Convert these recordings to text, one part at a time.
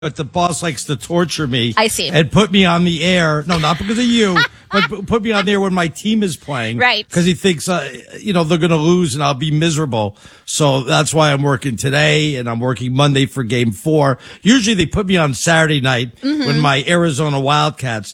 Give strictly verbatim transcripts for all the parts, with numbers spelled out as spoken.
but the boss likes to torture me. I see. And put me on the air. No, not because of you, but put me on the air when my team is playing. Right. Because he thinks, uh, you know, they're going to lose and I'll be miserable. So that's why I'm working today and I'm working Monday for game four. Usually they put me on Saturday night mm-hmm. when my Arizona Wildcats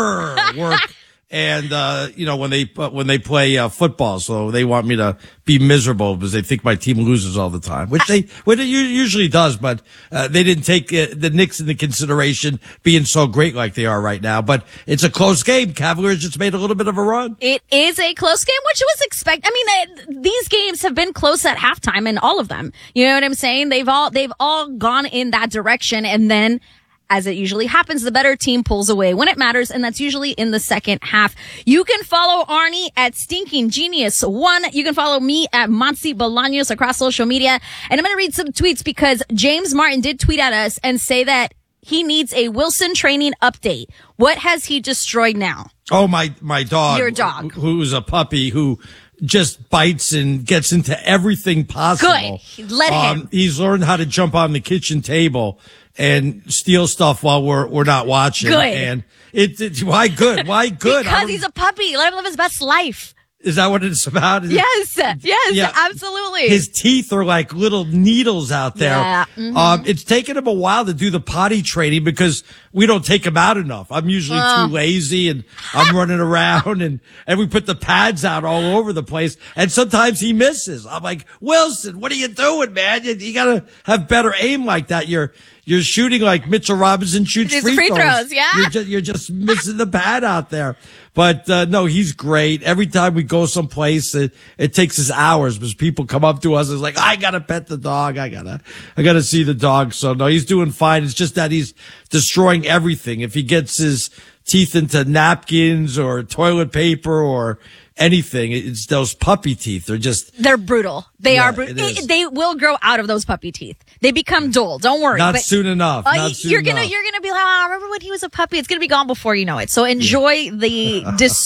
work. And, uh, you know, when they, when they play, uh, football. So they want me to be miserable because they think my team loses all the time, which they, which it usually does. But, uh, they didn't take uh, the Knicks into consideration being so great like they are right now. But it's a close game. Cavaliers just made a little bit of a run. It is a close game, which was expected. I mean, uh, these games have been close at halftime and all of them. You know what I'm saying? They've all, they've all gone in that direction. And then, as it usually happens, the better team pulls away when it matters, and that's usually in the second half. You can follow Arnie at Stinking Genius one. You can follow me at Monty Bolaños across social media. And I'm going to read some tweets because James Martin did tweet at us and say that he needs a Wilson training update. What has he destroyed now? Oh, my, my dog. Your dog. Who's a puppy who just bites and gets into everything possible. Good. Let him. Um, he's learned how to jump on the kitchen table and steal stuff while we're we're not watching. Good. And it, it why good? Why good? Because he's a puppy. Let him live his best life. Is that what it's about? Is yes, it, yes, yeah. absolutely. His teeth are like little needles out there. Yeah. Mm-hmm. Um, it's taken him a while to do the potty training because we don't take him out enough. I'm usually uh. too lazy and I'm running around and, and we put the pads out all over the place. And sometimes he misses. I'm like, Wilson, what are you doing, man? You, you gotta have better aim like that. You're, You're shooting like Mitchell Robinson shoots free, free throws. throws. Yeah, you're just, you're just missing the pad out there. But uh, no, he's great. Every time we go someplace, it, it takes us hours because people come up to us and it's like, I gotta pet the dog. I gotta, I gotta see the dog. So no, he's doing fine. It's just that he's destroying everything. If he gets his teeth into napkins or toilet paper or anything, it's those puppy teeth. They're just, they're brutal. They yeah, are brutal. They will grow out of those puppy teeth. They become dull. Don't worry. Not but, soon enough. Uh, Not soon you're gonna, enough. you're gonna be like, oh, remember when he was a puppy? It's gonna be gone before you know it. So enjoy yeah. the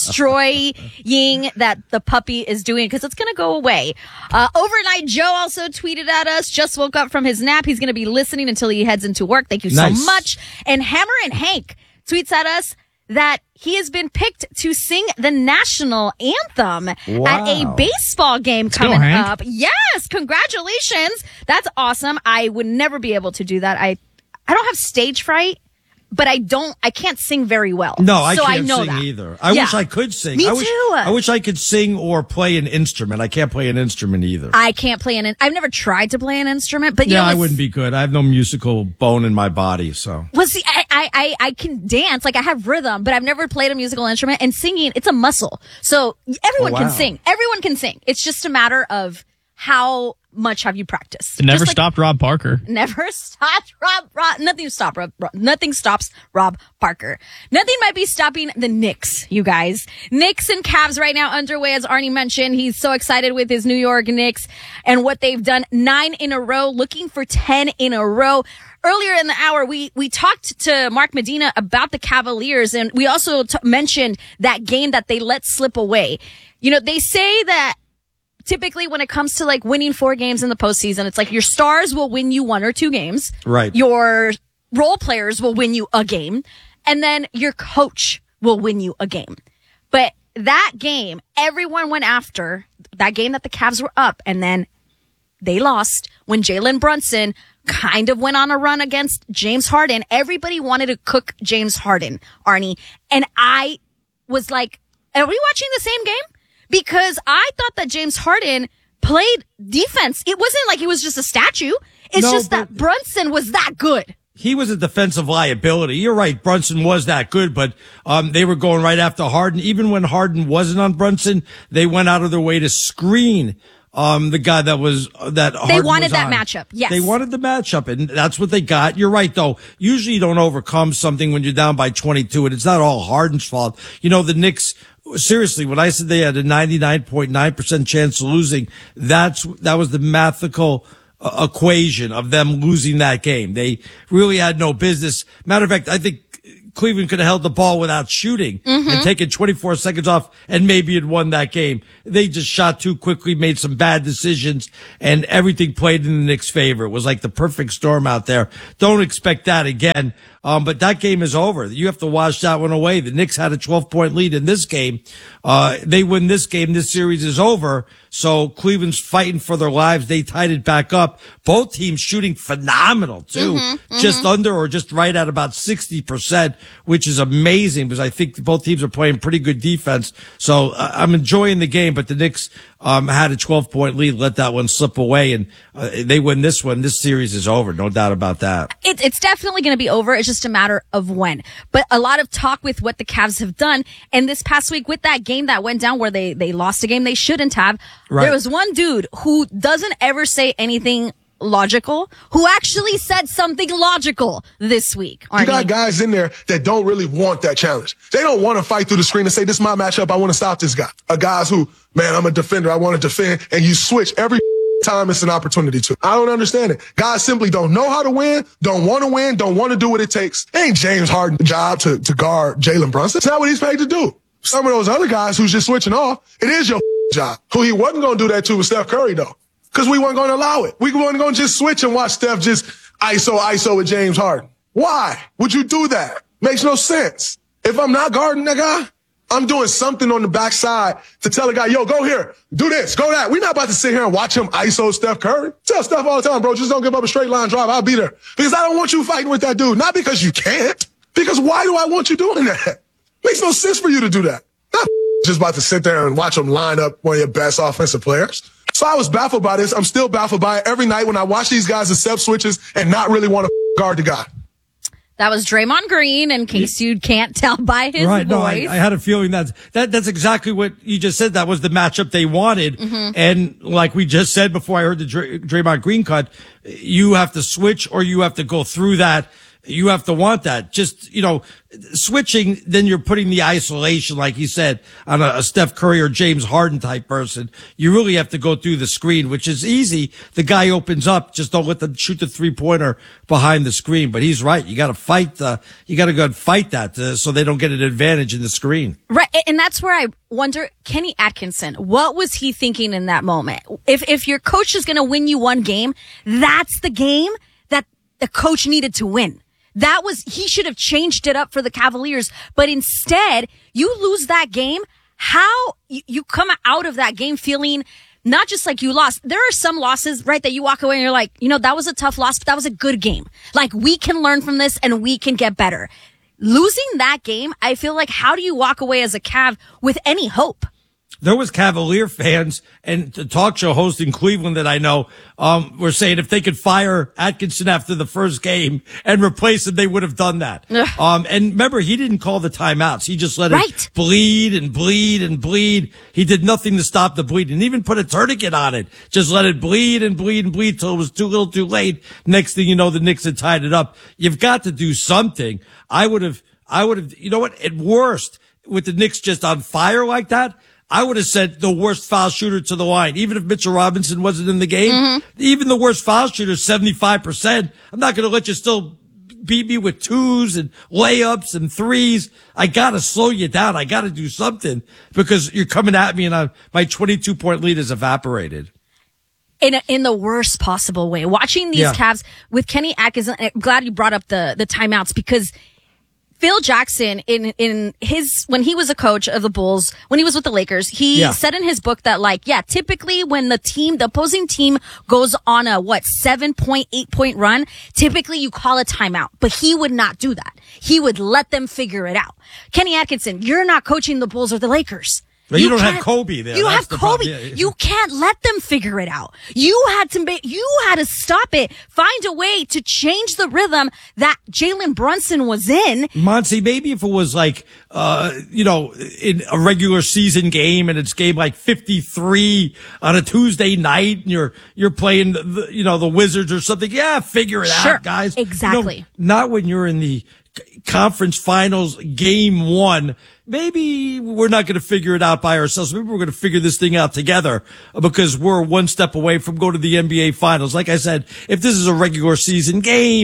destroying that the puppy is doing because it's gonna go away. Uh, Overnight Joe also tweeted at us, just woke up from his nap. He's gonna be listening until he heads into work. Thank you nice. so much. And Hammer and Hank tweets at us that he has been picked to sing the national anthem wow. at a baseball game Let's coming go, Hank. up. Yes, congratulations. That's awesome. I would never be able to do that. I I don't have stage fright, but I don't I can't sing very well. No, I so can't I know sing that. either. I yeah. wish I could sing. Me I wish, too. I wish I could sing or play an instrument. I can't play an instrument either. I can't play an I've never tried to play an instrument, but you yeah, know, I wouldn't be good. I have no musical bone in my body, so. Well, see, I, I, I, I can dance, like I have rhythm, but I've never played a musical instrument, and singing, it's a muscle. So everyone Oh, wow. can sing. Everyone can sing. It's just a matter of how much have you practiced. It never Just like- stopped Rob Parker. Never stopped Rob, Rob nothing stopped Rob, Rob, nothing stops Rob Parker. Nothing might be stopping the Knicks, you guys. Knicks and Cavs right now underway, as Arnie mentioned. He's so excited with his New York Knicks and what they've done. Nine in a row, looking for ten in a row. Earlier in the hour, we, we talked to Mark Medina about the Cavaliers, and we also t- mentioned that game that they let slip away. You know, they say that typically when it comes to like winning four games in the postseason, it's like your stars will win you one or two games. Right. Your role players will win you a game. And then your coach will win you a game. But that game, everyone went after that game that the Cavs were up, and then they lost when Jalen Brunson kind of went on a run against James Harden. Everybody wanted to cook James Harden, Arnie. And I was like, are we watching the same game? Because I thought that James Harden played defense. It wasn't like he was just a statue. It's No, just that but- Brunson was that good. He was a defensive liability. You're right. Brunson was that good, but um they were going right after Harden. Even when Harden wasn't on Brunson, they went out of their way to screen um the guy that was uh, that They Harden wanted was that on. matchup. Yes. They wanted the matchup, and that's what they got. You're right, though. Usually you don't overcome something when you're down by twenty-two, and it's not all Harden's fault. You know, the Knicks, seriously, when I said they had a ninety-nine point nine percent chance of losing, that's that was the mathematical uh, equation of them losing that game. They really had no business. Matter of fact, I think Cleveland could have held the ball without shooting mm-hmm. and taken twenty-four seconds off and maybe had won that game. They just shot too quickly, made some bad decisions, and everything played in the Knicks' favor. It was like the perfect storm out there. Don't expect that again. Um, but that game is over. You have to wash that one away. The Knicks had a twelve point lead in this game. Uh, they win this game. This series is over. So Cleveland's fighting for their lives. They tied it back up. Both teams shooting phenomenal too. Mm-hmm, mm-hmm. Just under or just right at about sixty percent, which is amazing because I think both teams are playing pretty good defense. So uh, I'm enjoying the game, but the Knicks, um, had a twelve point lead, let that one slip away, and uh, they win this one. This series is over. No doubt about that. It, it's definitely going to be over. It's just a matter of when. But a lot of talk with what the Cavs have done. And this past week with that game that went down where they, they lost a game they shouldn't have, right. There was one dude who doesn't ever say anything logical, who actually said something logical this week. You got guys in there that don't really want that challenge. They don't want to fight through the screen and say, this is my matchup. I want to stop this guy. A guys who, man, I'm a defender. I want to defend. And you switch every time it's an opportunity to. I don't understand it. Guys simply don't know how to win, don't want to win, don't want to do what it takes. It ain't James Harden's job to, to guard Jalen Brunson. It's not what he's paid to do. Some of those other guys who's just switching off, it is your job. Who he wasn't going to do that to was Steph Curry, though. Because we weren't going to allow it. We weren't going to just switch and watch Steph just I S O, I S O with James Harden. Why would you do that? Makes no sense. If I'm not guarding that guy, I'm doing something on the backside to tell a guy, yo, go here, do this, go that. We're not about to sit here and watch him I S O Steph Curry. Tell Steph all the time, bro, just don't give up a straight line drive. I'll be there. Because I don't want you fighting with that dude. Not because you can't. Because why do I want you doing that? Makes no sense for you to do that. Not just about to sit there and watch him line up one of your best offensive players. So I was baffled by this. I'm still baffled by it every night when I watch these guys accept switches and not really want to guard the guy. That was Draymond Green, in case you can't tell by his right, voice. No, I, I had a feeling that, that that's exactly what you just said. That was the matchup they wanted. Mm-hmm. And like we just said before I heard the Dray- Draymond Green cut, you have to switch or you have to go through that. You have to want that. Just, you know, switching, then you're putting the isolation, like you said, on a, a Steph Curry or James Harden type person. You really have to go through the screen, which is easy. The guy opens up. Just don't let them shoot the three pointer behind the screen. But he's right. You got to fight, uh, you got to go and fight that uh, so they don't get an advantage in the screen. Right. And that's where I wonder, Kenny Atkinson, what was he thinking in that moment? If, if your coach is going to win you one game, that's the game that the coach needed to win. That was, he should have changed it up for the Cavaliers, but instead you lose that game. How you, you come out of that game feeling not just like you lost. There are some losses, right, that you walk away and you're like, you know, that was a tough loss, but that was a good game. Like, we can learn from this and we can get better. Losing that game, I feel like, how do you walk away as a Cav with any hope? There was Cavalier fans and the talk show host in Cleveland that I know, um, were saying if they could fire Atkinson after the first game and replace him, they would have done that. um, and remember, he didn't call the timeouts. He just let right. it bleed and bleed and bleed. He did nothing to stop the bleed and even put a tourniquet on it. Just let it bleed and bleed and bleed till it was too little too late. Next thing you know, the Knicks had tied it up. You've got to do something. I would have, I would have, you know what? At worst, with the Knicks just on fire like that, I would have said the worst foul shooter to the line. Even if Mitchell Robinson wasn't in the game, mm-hmm. even the worst foul shooter, seventy-five percent. I'm not going to let you still beat me with twos and layups and threes. I got to slow you down. I got to do something because you're coming at me and I, my twenty-two point lead is evaporated. In a, in the worst possible way. Watching these yeah. Cavs with Kenny Atkinson, I'm glad you brought up the, the timeouts because Phil Jackson, in, in his, when he was a coach of the Bulls, when he was with the Lakers, he yeah. said in his book that, like, yeah, typically when the team, the opposing team goes on a, what, seven point, eight point run, typically you call a timeout. But he would not do that. He would let them figure it out. Kenny Atkinson, you're not coaching the Bulls or the Lakers. But you, you don't have Kobe there. You That's have Kobe. Yeah, yeah. You can't let them figure it out. You had to make, you had to stop it. Find a way to change the rhythm that Jalen Brunson was in. Monty, maybe if it was like, uh, you know, in a regular season game and it's game like fifty-three on a Tuesday night and you're, you're playing the, the you know, the Wizards or something. Yeah, figure it sure, out, guys. Exactly. You know, not when you're in the conference finals game one. Maybe we're not going to figure it out by ourselves. Maybe we're going to figure this thing out together because we're one step away from going to the N B A finals. Like I said, if this is a regular season game,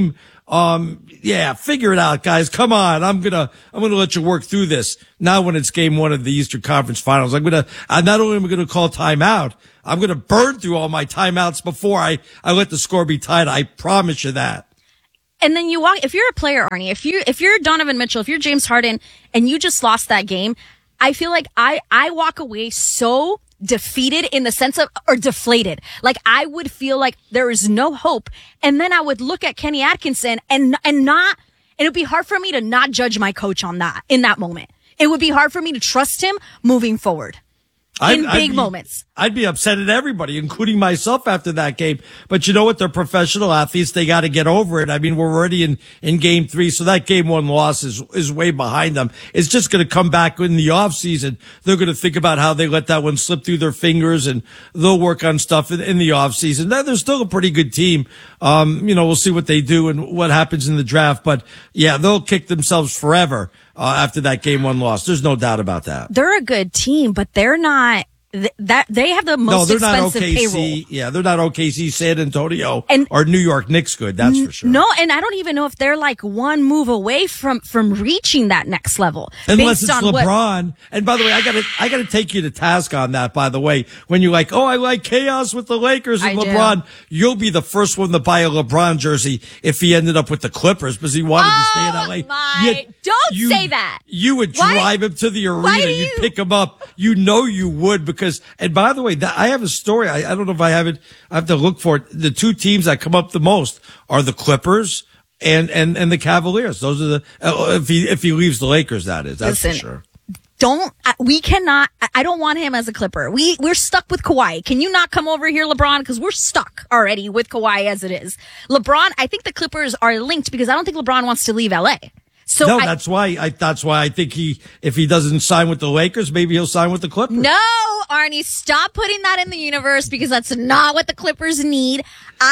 Um, yeah, figure it out, guys. Come on. I'm gonna, I'm gonna let you work through this. Now when it's game one of the Eastern Conference Finals, I'm gonna, I not only am I gonna call timeout, I'm gonna burn through all my timeouts before I, I let the score be tied. I promise you that. And then you walk, if you're a player, Arnie, if you, if you're Donovan Mitchell, if you're James Harden and you just lost that game, I feel like I, I walk away so defeated in the sense of, or deflated. Like I would feel like there is no hope. And then I would look at Kenny Atkinson and, and not, and it would be hard for me to not judge my coach on that in that moment. It would be hard for me to trust him moving forward. In I'd, big I'd be, moments. I'd be upset at everybody, including myself after that game. But you know what? They're professional athletes. They got to get over it. I mean, we're already in, in game three. So that game one loss is, is way behind them. It's just going to come back in the off season. They're going to think about how they let that one slip through their fingers and they'll work on stuff in, in the off season. They're still a pretty good team. Um, you know, we'll see what they do and what happens in the draft. But yeah, they'll kick themselves forever, uh, after that game one loss. There's no doubt about that. They're a good team, but they're not, Th- that they have the most no, they're expensive not O K C. payroll. Yeah, they're not O K C, San Antonio, and, or New York Knicks good. That's for sure. No, and I don't even know if they're like one move away from from reaching that next level. Unless it's LeBron. What, and by the way, I gotta I gotta take you to task on that. By the way, when you're like, oh, I like chaos with the Lakers and I LeBron, do. You'll be the first one to buy a LeBron jersey if he ended up with the Clippers because he wanted oh to stay in L A. My, Yet don't you, say that. You would Why? drive him to the arena. do You'd you- pick him up. You know you would because. And by the way, that, I have a story. I, I don't know if I have it. I have to look for it. The two teams that come up the most are the Clippers and and and the Cavaliers. Those are the uh, if he if he leaves the Lakers, that is. That's Listen, for sure. Don't uh, we cannot? I- I don't want him as a Clipper. We we're stuck with Kawhi. Can you not come over here, LeBron? Because we're stuck already with Kawhi as it is. LeBron. I think the Clippers are linked because I don't think LeBron wants to leave L A. So no, I, that's why I that's why I think he if he doesn't sign with the Lakers, maybe he'll sign with the Clippers. No, Arnie, stop putting that in the universe because that's not what the Clippers need.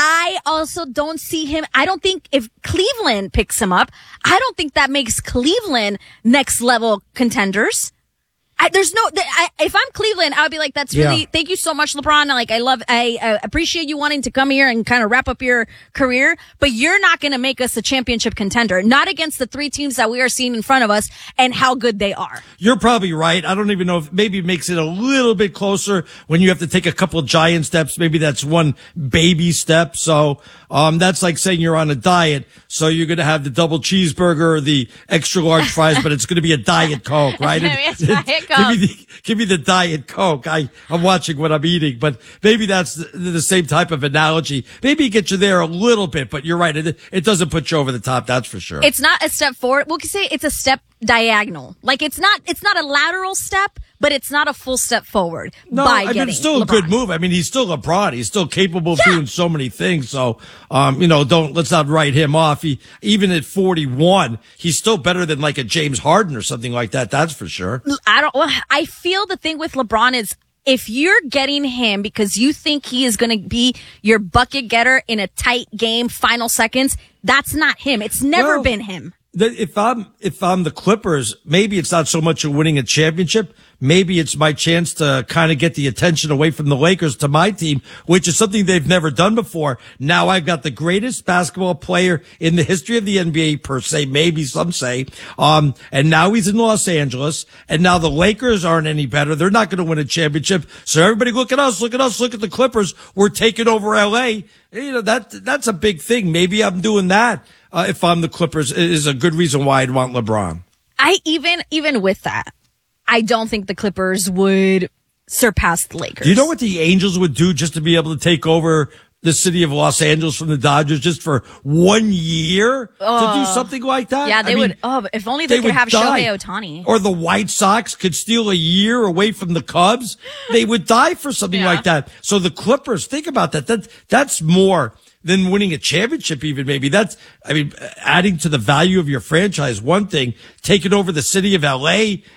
I also don't see him. I don't think if Cleveland picks him up, I don't think that makes Cleveland next level contenders. I, there's no, I, if I'm Cleveland, I would be like, that's really, Yeah. thank you so much, LeBron. Like, I love, I uh, appreciate you wanting to come here and kind of wrap up your career, but you're not going to make us a championship contender, not against the three teams that we are seeing in front of us and how good they are. You're probably right. I don't even know if maybe it makes it a little bit closer when you have to take a couple of giant steps. Maybe that's one baby step. So, um, that's like saying you're on a diet. So you're going to have the double cheeseburger or the extra large fries, but it's going to be a Diet Coke, right? It's gonna be a Diet Give me the, give me the Diet Coke. I, I'm watching what I'm eating, but maybe that's the, the same type of analogy. Maybe it gets you there a little bit, but you're right. It, it doesn't put you over the top. That's for sure. It's not a step forward. We could say it's a step diagonal. Like it's not, it's not a lateral step, but it's not a full step forward. No, by I mean, getting it's still LeBron. a good move. I mean, he's still LeBron. He's still capable of Yeah. doing so many things. So, um, you know, don't, let's not write him off. He, even at forty-one, he's still better than like a James Harden or something like that. That's for sure. I don't, well, I feel the thing with LeBron is if you're getting him because you think he is going to be your bucket getter in a tight game, final seconds, that's not him. It's never Well, been him. That if I'm if I'm the Clippers, maybe it's not so much of winning a championship. Maybe it's my chance to kind of get the attention away from the Lakers to my team, which is something they've never done before. Now I've got the greatest basketball player in the history of the N B A per se, maybe some say. Um, and now he's in Los Angeles, and now the Lakers aren't any better. They're not going to win a championship. So everybody look at us, look at us, look at the Clippers. We're taking over L A. You know, that that's a big thing. Maybe I'm doing that. Uh, if I'm the Clippers, is a good reason why I'd want LeBron. I even, even with that, I don't think the Clippers would surpass the Lakers. Do you know what the Angels would do just to be able to take over the city of Los Angeles from the Dodgers just for one year Uh, to do something like that? Yeah, they I mean, would. Oh, if only they, they could would have die. Shohei Ohtani. Or the White Sox could steal a year away from the Cubs. They would die for something Yeah. like that. So the Clippers, think about that. That that's more than winning a championship even maybe. That's, I mean, adding to the value of your franchise, one thing, taking over the city of L A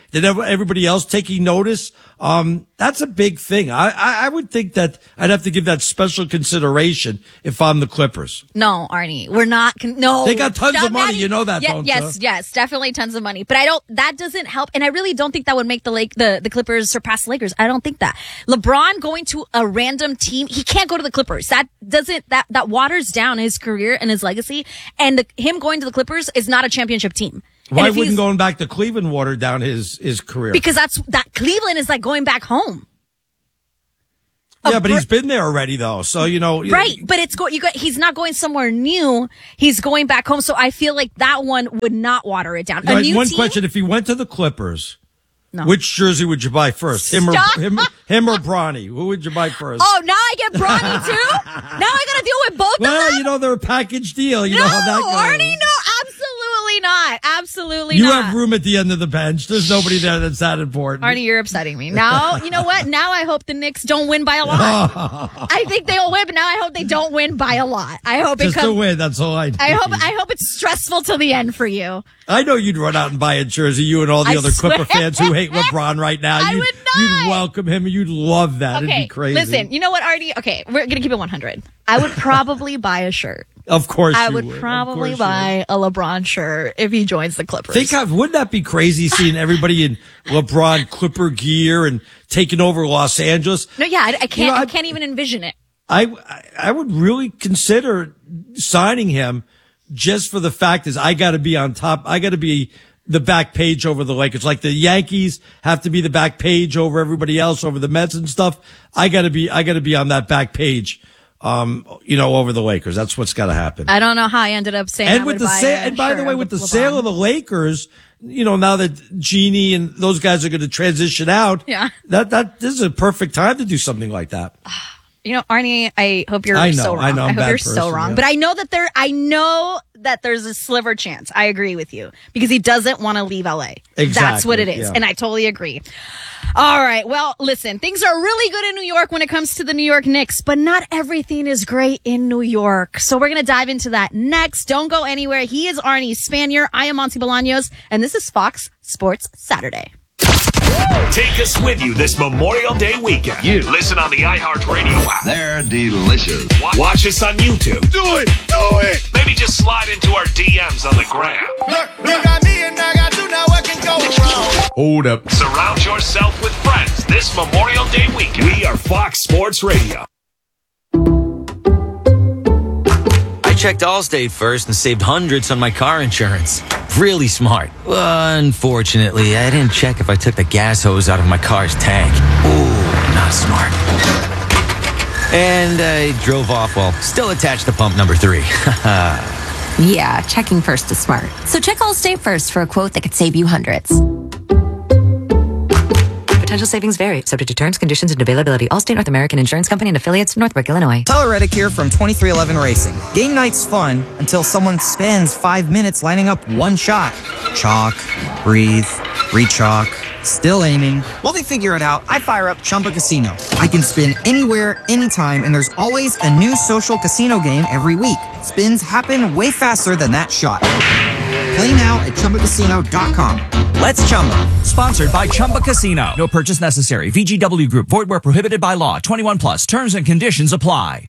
than everybody else taking notice. Um, that's a big thing. I, I, I would think that I'd have to give that special consideration if I'm the Clippers. No, Arnie, we're not. Con- no, they got tons Stop of money. that. You know that, yeah, don't yes, you? Yes, definitely tons of money. But I don't. That doesn't help, and I really don't think that would make the Lake the the Clippers surpass the Lakers. I don't think that LeBron going to a random team, he can't go to the Clippers. That doesn't that that waters down his career and his legacy. And the, him going to the Clippers is not a championship team. Why wouldn't going back to Cleveland water down his his career? Because that's that Cleveland is like going back home. Yeah, but he's been there already, though. So, you know. Right. But it's go, you got, he's not going somewhere new. He's going back home. So I feel like that one would not water it down. A Right, new one team? question. If he went to the Clippers, no. which jersey would you buy first? Him or, him, him or Bronny? Who would you buy first? Oh, now I get Bronny too? Now I got to deal with both well, of them? you know, they're a package deal. You no, know how that goes. Arnie, no, absolutely not. Absolutely you not. You have room at the end of the bench. There's nobody there that's that important. Arnie, you're upsetting me. Now, you know what? Now I hope the Knicks don't win by a lot. I think they'll win, but now I hope they don't win by a lot. I hope Just it comes. to win, that's all I need. I hope, I hope it's stressful till the end for you. I know you'd run out and buy a jersey, you and all the I other swear. Clipper fans who hate LeBron right now. I you'd, would not. You'd welcome him and you'd love that. Okay, It'd be crazy. listen, you know what, Artie? Okay, we're going to keep it one hundred. I would probably buy a shirt. Of course I you would, would. probably Of course buy a LeBron shirt if he joins the Clippers. Think of, wouldn't that be crazy seeing everybody in LeBron Clipper gear and taking over Los Angeles? No, yeah, I, I can't. You know, I, I can't even envision it. I I would really consider signing him just for the fact is I got to be on top. I got to be the back page over the Lakers. Like the Yankees have to be the back page over everybody else, over the Mets and stuff. I got to be I got to be on that back page. Um, you know, over the Lakers. That's what's got to happen. I don't know how I ended up saying. And I with would the buy sale, a and by the shirt way, with the LeBron. sale of the Lakers, you know, now that Jeannie and those guys are going to transition out, yeah, that that this is a perfect time to do something like that. You know, Arnie, I hope you're I know, so wrong. I know, I'm I hope you're person, so wrong. yeah. But I know that there, I know that there's a sliver chance. I agree with you because he doesn't want to leave L A. Exactly. That's what it is. Yeah. And I totally agree. All right. Well, listen, things are really good in New York when it comes to the New York Knicks, but not everything is great in New York. So we're going to dive into that next. Don't go anywhere. He is Arnie Spanier. I am Monty Bolaños, and this is Fox Sports Saturday. Take us with you this Memorial Day weekend. You listen on the iHeartRadio app. They're delicious. Wa- Watch us on YouTube. Do it! Do it! Maybe just slide into our D Ms on the gram. Look, you got me and I got you, now what can go wrong? Hold up. Surround yourself with friends this Memorial Day weekend. We are Fox Sports Radio. I checked Allstate first and saved hundreds on my car insurance. Really smart. Unfortunately, I didn't check if I took the gas hose out of my car's tank. Ooh, not smart. And I drove off while still attached to pump number three. Yeah, checking first is smart. So check Allstate first for a quote that could save you hundreds. Potential savings vary, subject to terms, conditions, and availability. Allstate North American Insurance Company and affiliates, Northbrook, Illinois. Tyler Reddick here from twenty-three eleven Racing. Game night's fun until someone spends five minutes lining up one shot. Chalk, breathe, re-chalk, still aiming. While they figure it out, I fire up Chumba Casino. I can spin anywhere, anytime, and there's always a new social casino game every week. Spins happen way faster than that shot. Play now at Chumba Casino dot com. Let's Chumba. Sponsored by Chumba Casino. No purchase necessary. V G W Group. Void where prohibited by law. twenty-one plus. Terms and conditions apply.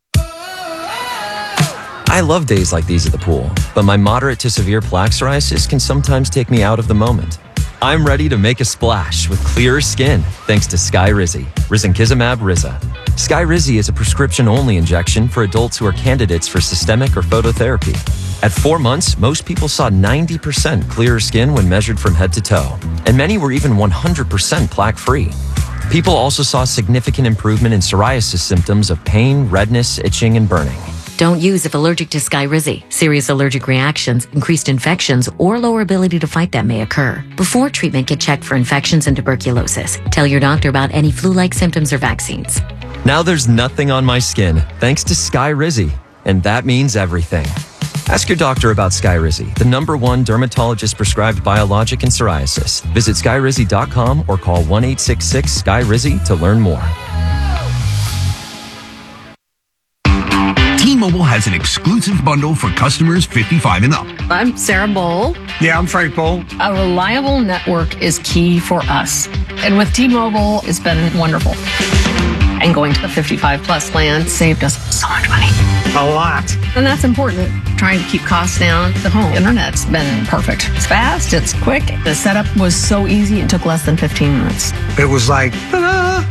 I love days like these at the pool, but my moderate to severe plaque psoriasis can sometimes take me out of the moment. I'm ready to make a splash with clearer skin thanks to Skyrizi, Risankizumab Riza. Skyrizi is a prescription-only injection for adults who are candidates for systemic or phototherapy. At four months, most people saw ninety percent clearer skin when measured from head to toe, and many were even one hundred percent plaque-free. People also saw significant improvement in psoriasis symptoms of pain, redness, itching, and burning. Don't use if allergic to Skyrizi. Serious allergic reactions, increased infections, or lower ability to fight them may occur. Before treatment, get checked for infections and tuberculosis. Tell your doctor about any flu-like symptoms or vaccines. Now there's nothing on my skin thanks to Skyrizi, and that means everything. Ask your doctor about Skyrizi, the number one dermatologist-prescribed biologic in psoriasis. Visit skyrizi dot com or call one eight six six S K Y R I Z Y to learn more. T-Mobile has an exclusive bundle for customers fifty-five and up. I'm Sarah Bowl. Yeah, I'm Frank Bowl. A reliable network is key for us. And with T-Mobile, it's been wonderful. And going to the fifty-five plus plan saved us so much money. A lot. And that's important. Trying to keep costs down. The home internet's been perfect. It's fast, it's quick. The setup was so easy, it took less than fifteen minutes. It was like, ta-da!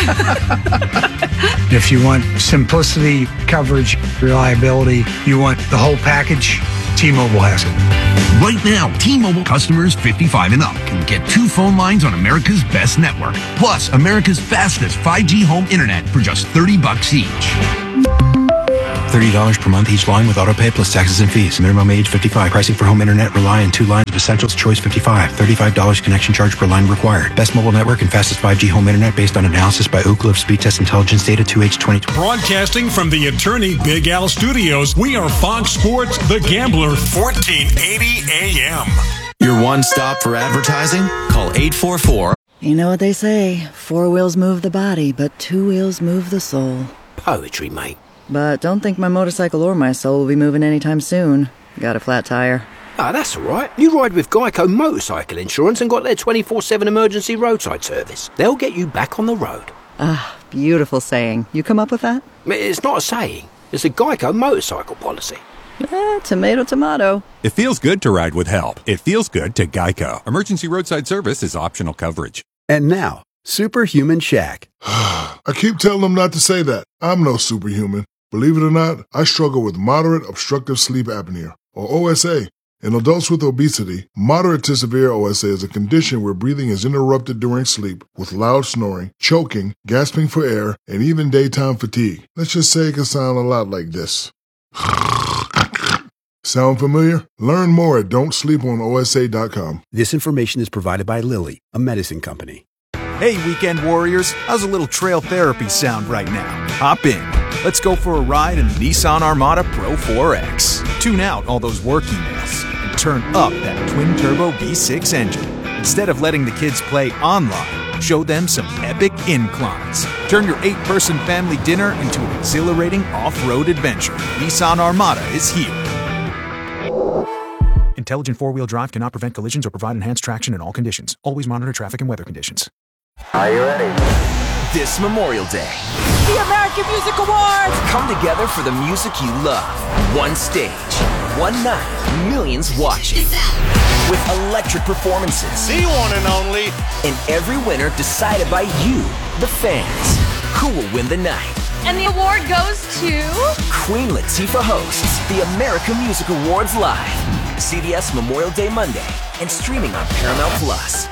If you want simplicity, coverage, reliability, you want the whole package, T-Mobile has it. Right now, T-Mobile customers fifty-five and up can get two phone lines on America's best network, plus America's fastest five G home internet for just thirty bucks each. thirty dollars per month each line with autopay plus taxes and fees. Minimum age fifty-five. Pricing for home internet rely on two lines of Essentials Choice fifty-five. thirty-five dollars connection charge per line required. Best mobile network and fastest five G home internet based on analysis by Ookla of Speed Test Intelligence Data two H twenty twenty. Broadcasting from the Attorney Big Al Studios, we are Fox Sports The Gambler, fourteen eighty A M. Your one stop for advertising? Call eight four four. You know what they say, four wheels move the body, but two wheels move the soul. Poetry, mate. But don't think my motorcycle or my soul will be moving anytime soon. Got a flat tire. Ah, that's all right. You ride with Geico Motorcycle Insurance and got their twenty-four seven emergency roadside service. They'll get you back on the road. Ah, beautiful saying. You come up with that? It's not a saying. It's a Geico motorcycle policy. Eh, tomato, tomato. It feels good to ride with help. It feels good to Geico. Emergency roadside service is optional coverage. And now, Superhuman Shaq. I keep telling them not to say that. I'm no superhuman. Believe it or not, I struggle with moderate obstructive sleep apnea, or O S A. In adults with obesity, moderate to severe O S A is a condition where breathing is interrupted during sleep with loud snoring, choking, gasping for air, and even daytime fatigue. Let's just say it can sound a lot like this. Sound familiar? Learn more at don't sleep on O S A dot com. This information is provided by Lilly, a medicine company. Hey, weekend warriors, how's a little trail therapy sound right now? Hop in. Let's go for a ride in the Nissan Armada Pro four X. Tune out all those work emails and turn up that twin-turbo V six engine. Instead of letting the kids play online, show them some epic inclines. Turn your eight-person family dinner into an exhilarating off-road adventure. Nissan Armada is here. Intelligent four-wheel drive cannot prevent collisions or provide enhanced traction in all conditions. Always monitor traffic and weather conditions. Are you ready? This Memorial Day, the American Music Awards! Come together for the music you love. One stage, one night, millions watching. With electric performances. The one and only. And every winner decided by you, the fans. Who will win the night? And the award goes to... Queen Latifah hosts the American Music Awards live. C B S Memorial Day Monday and streaming on Paramount Plus.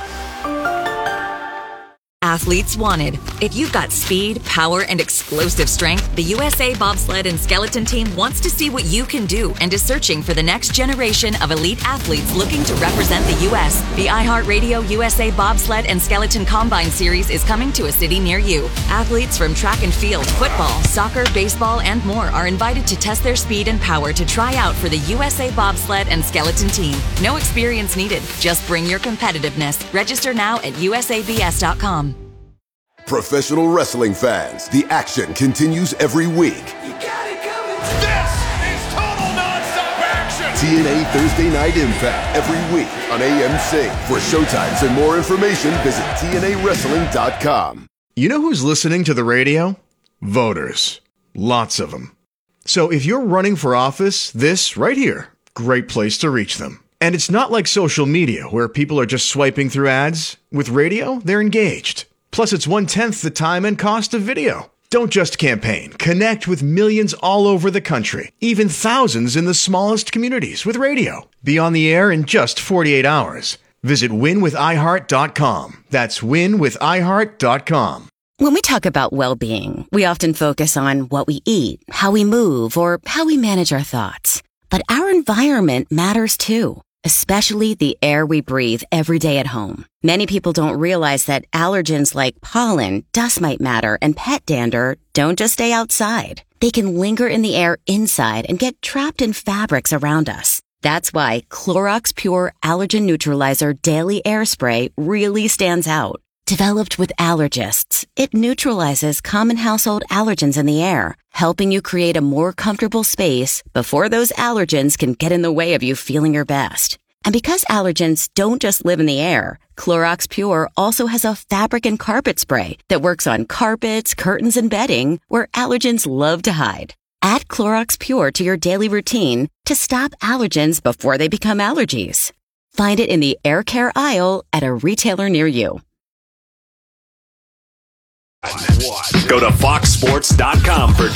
Athletes wanted. If you've got speed, power, and explosive strength, the U S A Bobsled and Skeleton Team wants to see what you can do and is searching for the next generation of elite athletes looking to represent the U S The iHeartRadio U S A Bobsled and Skeleton Combine Series is coming to a city near you. Athletes from track and field, football, soccer, baseball, and more are invited to test their speed and power to try out for the U S A Bobsled and Skeleton Team. No experience needed. Just bring your competitiveness. Register now at U S A B S dot com. Professional wrestling fans, the action continues every week. You got it coming. This is total nonstop action. T N A Thursday Night Impact every week on A M C. For showtimes and more information, visit T N A wrestling dot com. You know who's listening to the radio? Voters. Lots of them. So if you're running for office, this right here, great place to reach them. And it's not like social media where people are just swiping through ads. With radio, they're engaged. Plus, it's one-tenth the time and cost of video. Don't just campaign. Connect with millions all over the country, even thousands in the smallest communities with radio. Be on the air in just forty-eight hours. Visit win with i heart dot com. That's win with i heart dot com. When we talk about well-being, we often focus on what we eat, how we move, or how we manage our thoughts. But our environment matters too. Especially the air we breathe every day at home. Many people don't realize that allergens like pollen, dust mite matter, and pet dander don't just stay outside. They can linger in the air inside and get trapped in fabrics around us. That's why Clorox Pure Allergen Neutralizer Daily Air Spray really stands out. Developed with allergists, it neutralizes common household allergens in the air, helping you create a more comfortable space before those allergens can get in the way of you feeling your best. And because allergens don't just live in the air, Clorox Pure also has a fabric and carpet spray that works on carpets, curtains, and bedding where allergens love to hide. Add Clorox Pure to your daily routine to stop allergens before they become allergies. Find it in the air care aisle at a retailer near you. Go to fox sports dot com for